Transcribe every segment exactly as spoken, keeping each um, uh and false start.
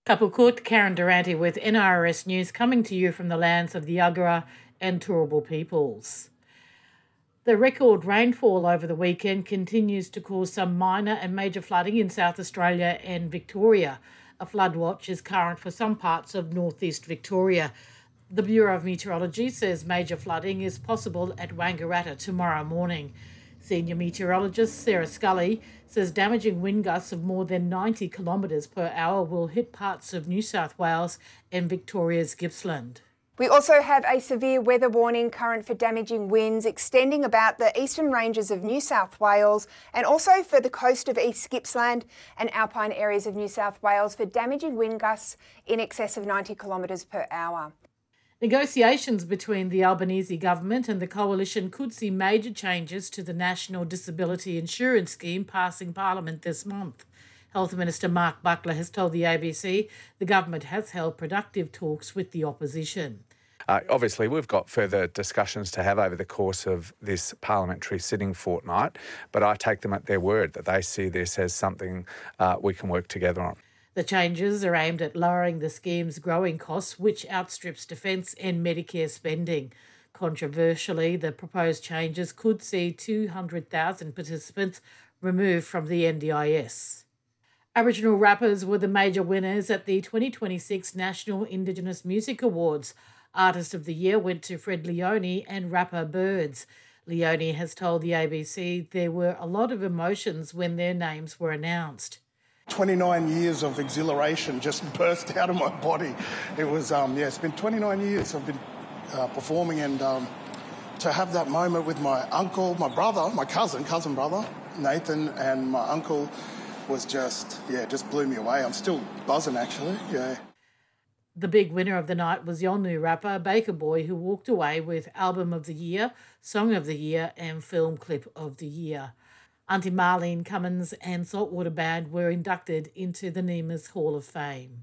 Kapukut, Karen Durante with N R S News, coming to you from the lands of the Yagara and Turrbal peoples. The record rainfall over the weekend continues to cause some minor and major flooding in South Australia and Victoria. A flood watch is current for some parts of northeast Victoria. The Bureau of Meteorology says major flooding is possible at Wangaratta tomorrow morning. Senior meteorologist Sarah Scully says damaging wind gusts of more than ninety kilometres per hour will hit parts of New South Wales and Victoria's Gippsland. We also have a severe weather warning current for damaging winds extending about the eastern ranges of New South Wales and also for the coast of East Gippsland and alpine areas of New South Wales for damaging wind gusts in excess of ninety kilometres per hour. Negotiations between the Albanese government and the coalition could see major changes to the National Disability Insurance Scheme passing Parliament this month. Health Minister Mark Butler has told the A B C the government has held productive talks with the opposition. Uh, obviously, we've got further discussions to have over the course of this parliamentary sitting fortnight, but I take them at their word that they see this as something uh, we can work together on. The changes are aimed at lowering the scheme's growing costs, which outstrips defence and Medicare spending. Controversially, the proposed changes could see two hundred thousand participants removed from the N D I S. Aboriginal rappers were the major winners at the twenty twenty-six National Indigenous Music Awards. Artist of the Year went to Fred Leone and rapper Birds. Leone has told the A B C there were a lot of emotions when their names were announced. twenty-nine years of exhilaration just burst out of my body. It was, um, yeah, it's been twenty-nine years I've been uh, performing, and um, to have that moment with my uncle, my brother, my cousin, cousin brother, Nathan, and my uncle was just, yeah, just blew me away. I'm still buzzing, actually, yeah. The big winner of the night was Yolngu rapper Baker Boy, who walked away with Album of the Year, Song of the Year and Film Clip of the Year. Auntie Marlene Cummins and Saltwater Band were inducted into the NEMA's Hall of Fame.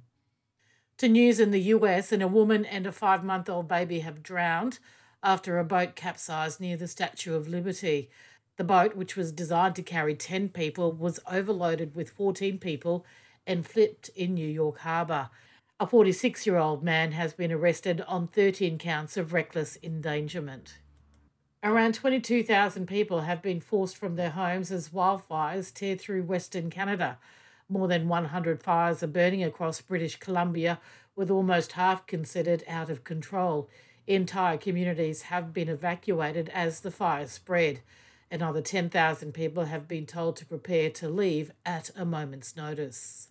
To news in the U S, and a woman and a five-month-old baby have drowned after a boat capsized near the Statue of Liberty. The boat, which was designed to carry ten people, was overloaded with fourteen people and flipped in New York Harbour. A forty-six-year-old man has been arrested on thirteen counts of reckless endangerment. Around twenty-two thousand people have been forced from their homes as wildfires tear through Western Canada. More than one hundred fires are burning across British Columbia, with almost half considered out of control. Entire communities have been evacuated as the fires spread. Another ten thousand people have been told to prepare to leave at a moment's notice.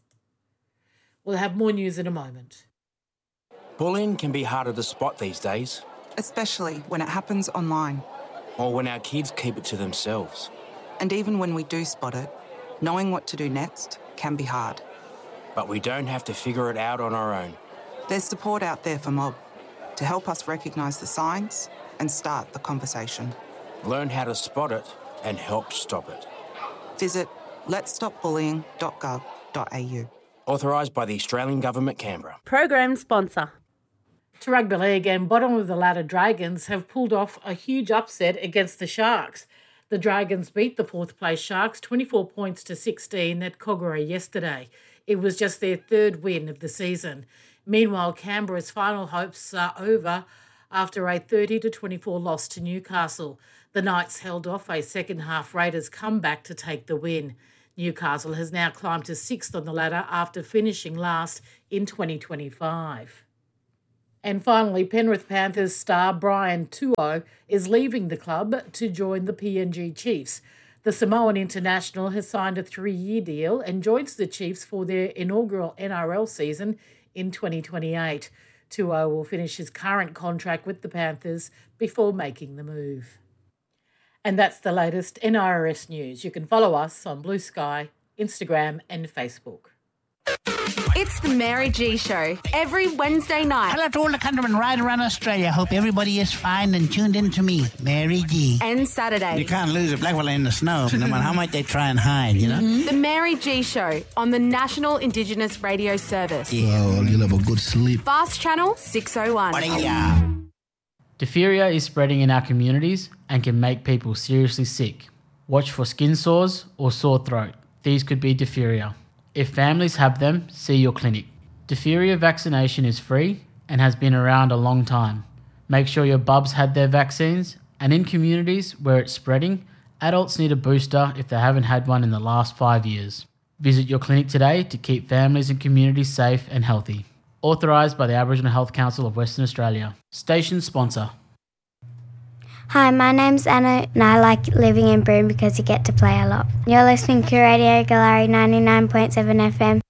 We'll have more news in a moment. Bullying can be harder to spot these days. Especially when it happens online. Or when our kids keep it to themselves. And even when we do spot it, knowing what to do next can be hard. But we don't have to figure it out on our own. There's support out there for Mob to help us recognise the signs and start the conversation. Learn how to spot it and help stop it. Visit lets stop bullying dot gov dot a u. Authorised by the Australian Government, Canberra. Program sponsor. To rugby league, and bottom of the ladder Dragons have pulled off a huge upset against the Sharks. The Dragons beat the fourth place Sharks twenty-four points to sixteen at Kogarah yesterday. It was just their third win of the season. Meanwhile, Canberra's final hopes are over after a thirty to twenty-four loss to Newcastle. The Knights held off a second half Raiders comeback to take the win. Newcastle has now climbed to sixth on the ladder after finishing last in twenty twenty-five. And finally, Penrith Panthers star Brian Tuo is leaving the club to join the P N G Chiefs. The Samoan international has signed a three-year deal and joins the Chiefs for their inaugural N R L season in twenty twenty-eight. Tuo will finish his current contract with the Panthers before making the move. And that's the latest N R S news. You can follow us on Blue Sky, Instagram and Facebook. It's the Mary G Show every Wednesday night. Hello to all the countrymen right around Australia. Hope everybody is fine and tuned in to me, Mary G. And Saturday. You can't lose a black fella in the snow, no matter how much they try and hide, you know. Mm-hmm. The Mary G Show on the National Indigenous Radio Service. Yeah, well, you'll have a good sleep. Fast Channel six oh one. Diphtheria is spreading in our communities and can make people seriously sick. Watch for skin sores or sore throat. These could be diphtheria. If families have them, see your clinic. Diphtheria vaccination is free and has been around a long time. Make sure your bubs had their vaccines, and in communities where it's spreading, adults need a booster if they haven't had one in the last five years. Visit your clinic today to keep families and communities safe and healthy. Authorised by the Aboriginal Health Council of Western Australia. Station sponsor. Hi, my name's Anna and I like living in Broome because you get to play a lot. You're listening to Radio Galari ninety-nine point seven F M.